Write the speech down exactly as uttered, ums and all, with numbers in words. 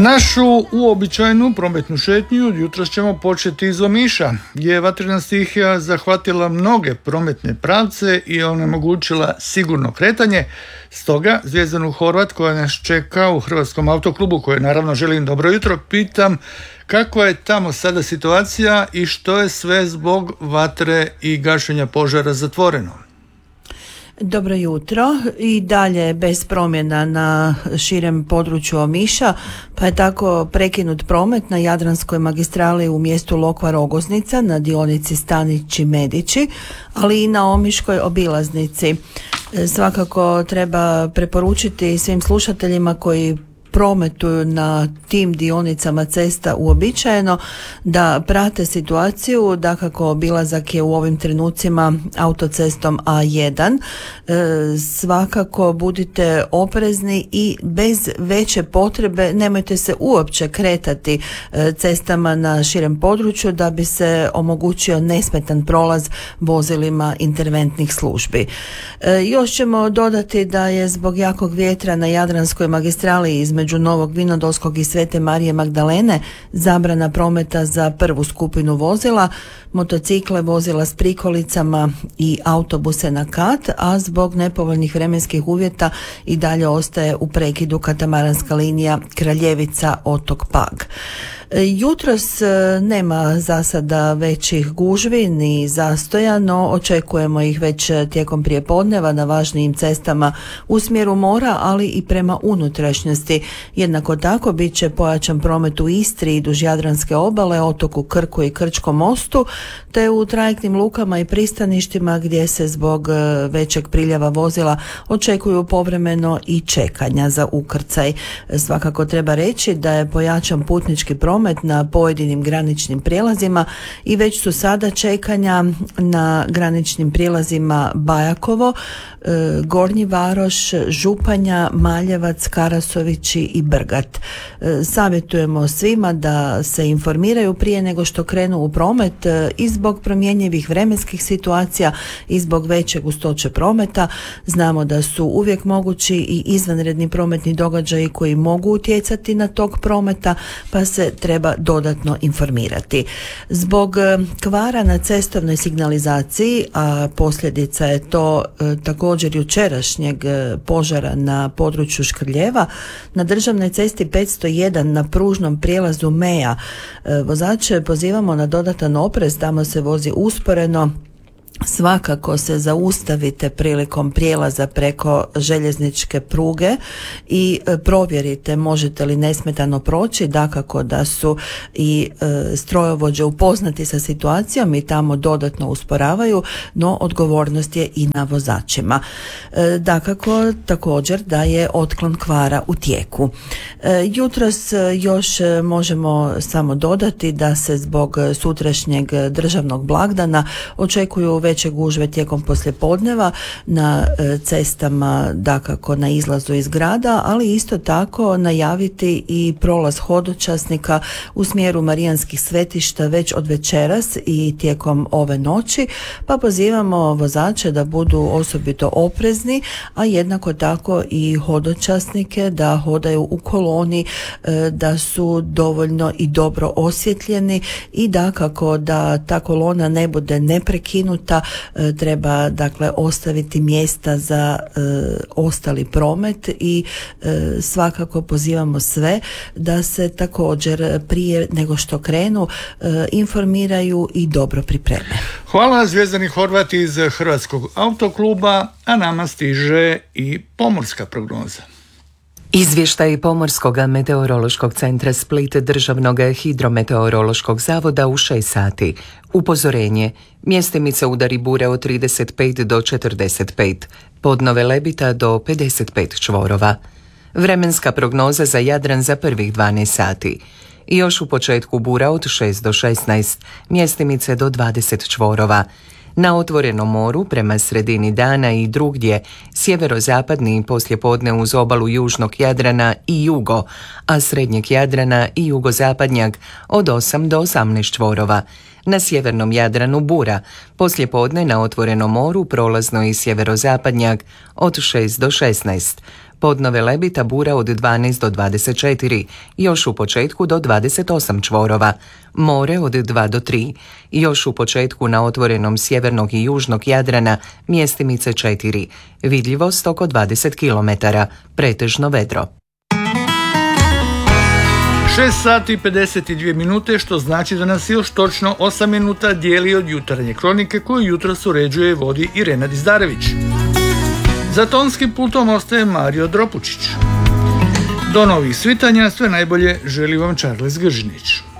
Našu uobičajenu prometnu šetnju jutros ćemo početi iz Omiša, gdje je vatrena stihija zahvatila mnoge prometne pravce i onemogućila sigurno kretanje. Stoga Zvijezdanu Horvat, koja nas čeka u Hrvatskom autoklubu, koje naravno želim dobro jutro, pitam kako je tamo sada situacija i što je sve zbog vatre i gašenja požara zatvoreno. Dobro jutro. I dalje bez promjena na širem području Omiša, pa je tako prekinut promet na Jadranskoj magistrali u mjestu Lokva-Rogoznica na dionici Stanići-Medići, ali i na Omiškoj obilaznici. Svakako treba preporučiti svim slušateljima koji prometuju na tim dionicama cesta uobičajeno da prate situaciju. Dakako, obilazak je u ovim trenucima autocestom A jedan. E, svakako budite oprezni i bez veće potrebe nemojte se uopće kretati e, cestama na širem području da bi se omogućio nesmetan prolaz vozilima interventnih službi. E, još ćemo dodati da je zbog jakog vjetra na Jadranskoj magistrali između Među Novog Vinodolskog i Svete Marije Magdalene zabrana prometa za prvu skupinu vozila, motocikle, vozila s prikolicama i autobuse na kat, a zbog nepovoljnih vremenskih uvjeta i dalje ostaje u prekidu katamaranska linija Kraljevica-Otok Pag. Jutros nema za sada većih gužvi ni zastoja, no očekujemo ih već tijekom prijepodneva na važnijim cestama u smjeru mora, ali i prema unutrašnjosti. Jednako tako bit će pojačan promet u Istri i duž Jadranske obale, otoku Krku i Krčkom mostu, te u trajektnim lukama i pristaništima gdje se zbog većeg priljeva vozila očekuju povremeno i čekanja za ukrcaj. Svakako treba reći da je pojačan putnički promet na pojedinim graničnim prijelazima i već su sada čekanja na graničnim prijelazima Bajakovo, Gornji Varoš, Županja, Maljevac, Karasovići i Brgat. Savjetujemo svima da se informiraju prije nego što krenu u promet i zbog promjenjivih vremenskih situacija i zbog veće gustoće prometa. Znamo da su uvijek mogući i izvanredni prometni događaji koji mogu utjecati na tok prometa, pa se treba dodatno informirati. Zbog kvara na cestovnoj signalizaciji, a posljedica je to e, također jučerašnjeg požara na području Škrljeva, na državnoj cesti petsto jedan na pružnom prijelazu Meja e, vozače pozivamo na dodatan oprez, tamo se vozi usporeno. Svakako se zaustavite prilikom prijelaza preko željezničke pruge i provjerite možete li nesmetano proći. Dakako da su i e, strojovođe upoznati sa situacijom i tamo dodatno usporavaju, no odgovornost je i na vozačima. E, dakako također da je otklon kvara u tijeku. E, jutros još možemo samo dodati da se zbog sutrašnjeg državnog blagdana očekuju veće gužve tijekom poslijepodneva na cestama, dakako na izlazu iz grada, ali isto tako najaviti i prolaz hodočasnika u smjeru Marijanskih svetišta već od večeras i tijekom ove noći, pa pozivamo vozače da budu osobito oprezni, a jednako tako i hodočasnike da hodaju u koloni, da su dovoljno i dobro osvjetljeni i dakako da ta kolona ne bude neprekinuta. Treba dakle ostaviti mjesta za e, ostali promet i e, svakako pozivamo sve da se također prije nego što krenu e, informiraju i dobro pripreme. Hvala Zvijezdani Horvat iz Hrvatskog autokluba, a nama stiže i pomorska prognoza. Izvještaj Pomorskog meteorološkog centra Split Državnog hidrometeorološkog zavoda u šest sati. Upozorenje. Mjestimice udari bure od trideset pet do četrdeset pet. Podnove lebita do pedeset pet čvorova. Vremenska prognoza za Jadran za prvih dvanaest sati. I još u početku bura od šest do šesnaest. Mjestimice do dvadeset čvorova. Na otvorenom moru prema sredini dana i drugdje sjeverozapadni poslijepodne uz obalu južnog Jadrana i jugo, a srednjeg Jadrana i jugozapadnjak od osam do osamnaest čvorova. Na sjevernom Jadranu bura, poslijepodne na otvorenom moru prolazno i sjeverozapadnjak od šest do šesnaest. Podno Velebita bura od dvanaest do dvadeset četiri, još u početku do dvadeset osam čvorova. More od dva do tri, još u početku na otvorenom sjevernog i južnog Jadrana mjestimice četiri. Vidljivost oko dvadeset kilometara, pretežno vedro. šest sati i pedeset dvije minute, što znači da nas još točno osam minuta dijeli od jutarnje kronike koju jutros uređuje i vodi Irena Dizdarević. Za tonskim pultom ostaje Mario Dropučić. Do novih svitanja, sve najbolje želi vam Charles Gržinić.